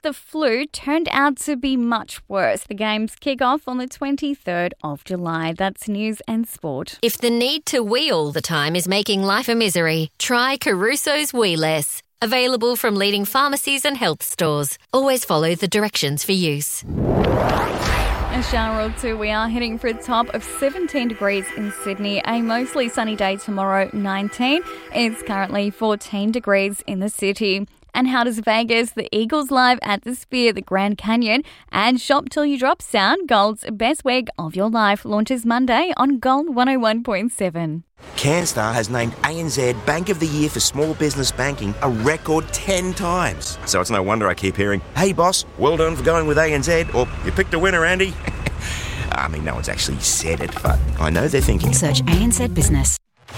the flu turned out to be much worse. The games kick off on the 23rd of July. That's news and sport. If the need to wee all the time is making life a misery, try Caruso's Wee Less. Available from leading pharmacies and health stores. Always follow the directions for use. A shower or two. We are heading for a top of 17 degrees in Sydney. A mostly sunny day tomorrow, 19. It's currently 14 degrees in the city. And how does Vegas, the Eagles live at the Sphere, the Grand Canyon, and Shop Till You Drop Sound, Gold's Best Week of Your Life, launches Monday on Gold 101.7. CanStar has named ANZ Bank of the Year for Small Business Banking a record 10 times. So it's no wonder I keep hearing, "Hey boss, well done for going with ANZ," or "You picked a winner, Andy." I mean, no one's actually said it, but I know they're thinking. Search ANZ Business.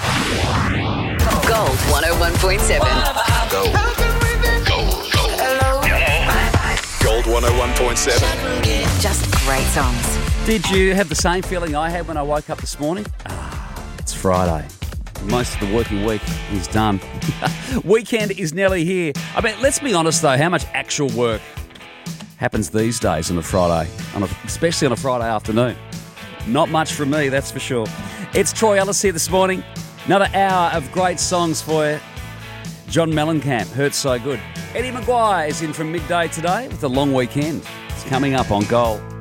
Gold 101.7. Gold. Gold 101.7. Just great songs. Did you have the same feeling I had when I woke up this morning? It's Friday. Most of the working week is done. Weekend is nearly here. I mean, let's be honest though, how much actual work happens these days on a Friday, especially on a Friday afternoon? Not much from me, that's for sure. It's Troy Ellis here this morning. Another hour of great songs for you. John Mellencamp, Hurts So Good. Eddie Maguire is in from midday today with a long weekend. It's coming up on Gold.